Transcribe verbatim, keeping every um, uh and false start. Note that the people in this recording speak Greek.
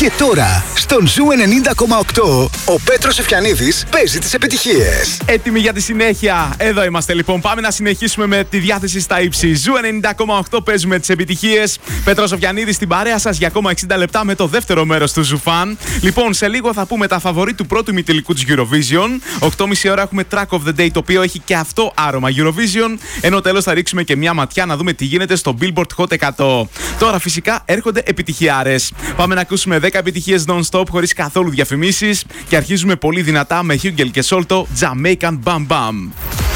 Και τώρα, στον Ζου ενενήντα κόμμα οκτώ, ο Πέτρος Εφιανίδης παίζει τις επιτυχίες. Έτοιμοι για τη συνέχεια. Εδώ είμαστε λοιπόν. Πάμε να συνεχίσουμε με τη διάθεση στα ύψη. Ζου ενενήντα κόμμα οκτώ, παίζουμε τις επιτυχίες. Πέτρος Εφιανίδης στην παρέα σας για ακόμα εξήντα λεπτά με το δεύτερο μέρος του Ζουφάν. Λοιπόν, σε λίγο θα πούμε τα φαβορί του πρώτου ημιτελικού της Eurovision. οκτώ και μισή ώρα έχουμε Track of the Day, το οποίο έχει και αυτό άρωμα Eurovision. Ενώ τέλος θα ρίξουμε και μια ματιά να δούμε τι γίνεται στο Billboard Hot εκατό. Τώρα φυσικά έρχονται επιτυχιάρες. Πάμε να ακούσουμε δέκα επιτυχίες non-stop χωρίς καθόλου διαφημίσεις. Και αρχίζουμε πολύ δυνατά με Hugel και Solto, Jamaican Bam Bam.